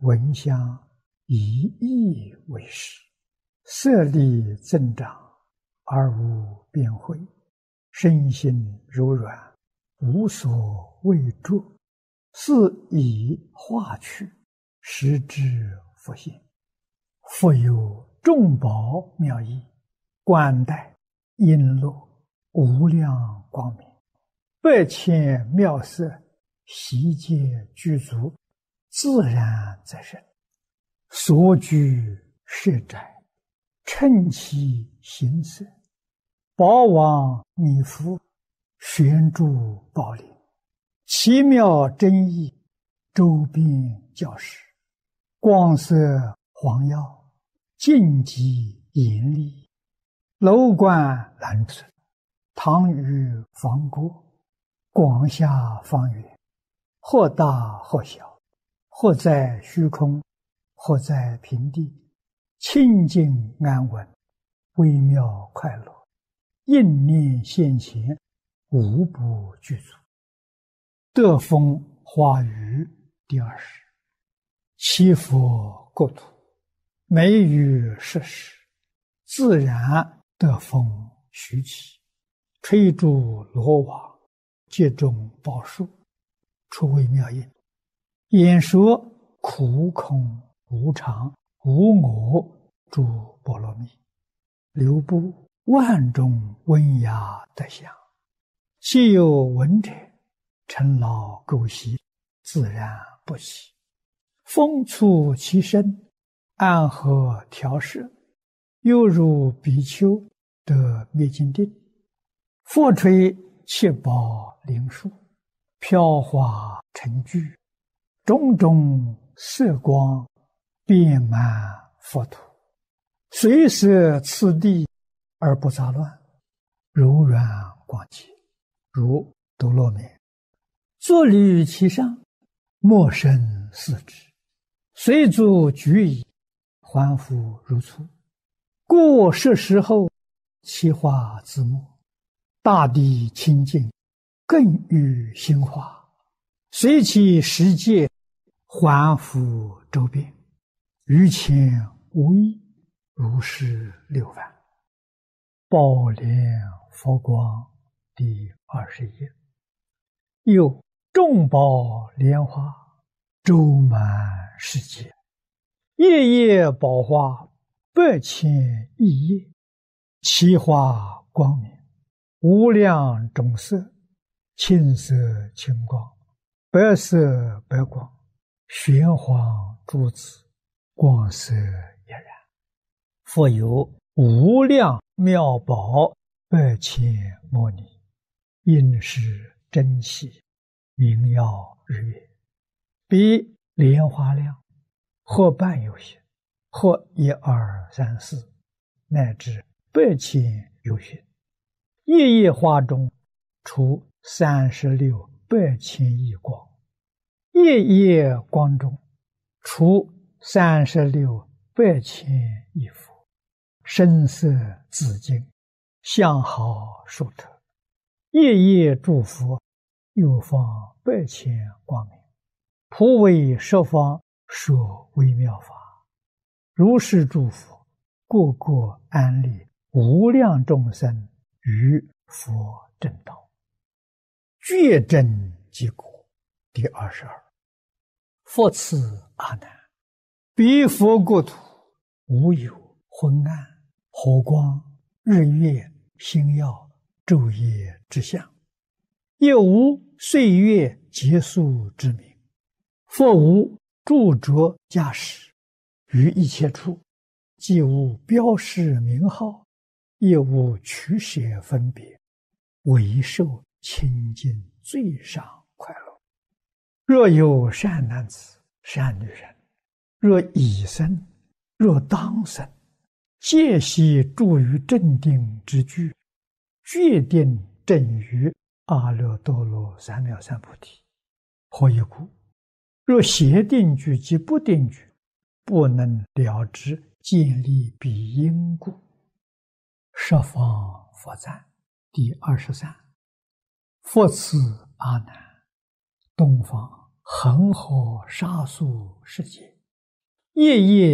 闻香以意为食，色力增长而无边慧，身心柔软，无所畏著，是以化去，实之复现。复有众宝妙义，冠带璎珞，无量光明，百千妙色，悉皆具足，自然在身。所居舍宅，称其形色，宝王弥覆，悬诸宝林，奇妙真义，周遍教室，光色黄耀，净极严厉，楼观蓝色，堂宇方郭，广厦方圆，或大或小，或在虚空，或在平地，清净安稳，微妙快乐，应念现前，无不具足。德风花语第20。七佛国土，美语设施，自然德风徐起，吹诸罗网，接种宝树，出微妙音，演说苦空无常无我诸波罗蜜，流布万种温雅德相，既有闻者，尘劳垢习，自然不起。风促其身，安和调摄，犹如比丘得灭尽定。佛吹七宝灵树，飘华成聚，种种色光，遍满佛土，随摄次第而不杂乱，柔软广洁，如斗罗面。坐立其上，莫生四肢，随足举矣，还复如初。过摄时后，其化自没，大地清净，更欲兴化，随其世界，还复周遍，于前无异，如是六番。宝莲佛光第21。又众宝莲花，周满世界，夜夜宝花，百千亿叶，其花光明，无量种色，青色青光，白色白光，玄黄珠子，光色俨然。复有无量妙宝，百千摩尼，应是珍稀，明耀日月，比莲花量，或半有限，或1、2、3、4，乃至百千有限。夜夜花中，出36百千亿光；夜夜光中，出36百千亿佛。声色自净，相好殊特。夜夜诸佛，又放百千光明，普为十方说微妙法。如是诸佛，个个安立无量众生于佛正道，觉真结果第22。复次阿难，彼佛国土，无有昏暗、火光、日月、星耀、昼夜之相，也无岁月结束之名，复无著着驾驶，于一切处，既无标示名号，也无取舍分别，唯受清净最上快乐。若有善男子、善女人，若已生，若当生，皆悉住于正定之居，决定正于阿耨多罗三藐三菩提。何以故？若邪定居及不定居，不能了知建立彼因故。十方佛赞第23。复次阿难，东方恒河沙数世界， 夜夜